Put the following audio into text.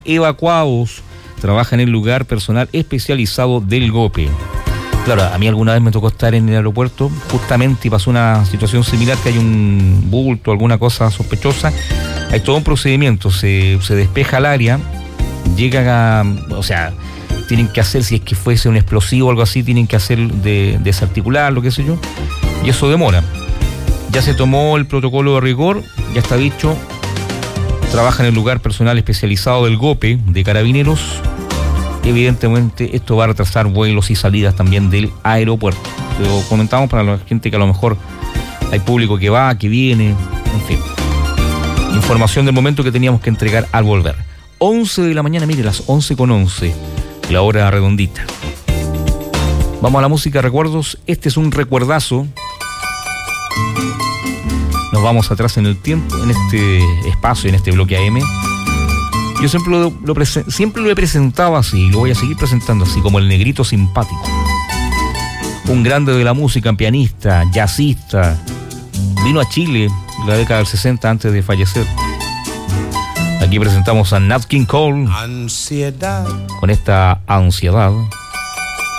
evacuados. Trabaja en el lugar personal especializado del GOPE. Claro, a mí alguna vez me tocó estar en el aeropuerto justamente y pasó una situación similar, que hay un bulto, alguna cosa sospechosa. Hay todo un procedimiento, se despeja el área, tienen que hacer, si es que fuese un explosivo o algo así, tienen que hacer desarticular, lo que sé yo, y eso demora. Ya se tomó el protocolo de rigor, ya está dicho, trabaja en el lugar personal especializado del GOPE de Carabineros. Evidentemente esto va a retrasar vuelos y salidas también del aeropuerto. Lo comentamos para la gente que a lo mejor hay público que va, que viene, en fin. Información del momento que teníamos que entregar al volver. 11 de la mañana, mire, las 11:11, la hora redondita. Vamos a la música, recuerdos. Este es un recuerdazo. Nos vamos atrás en el tiempo, en este espacio, en este bloque AM. Yo siempre lo he presentado así, lo voy a seguir presentando así, como el negrito simpático. Un grande de la música, pianista, jazzista. Vino a Chile en la década del 60 antes de fallecer. Aquí presentamos a Nat King Cole. Ansiedad. Con esta ansiedad.